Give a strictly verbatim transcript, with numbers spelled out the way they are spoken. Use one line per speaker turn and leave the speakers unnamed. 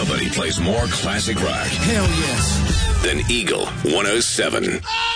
Nobody plays more classic rock
Hell yes.
than Eagle one oh seven.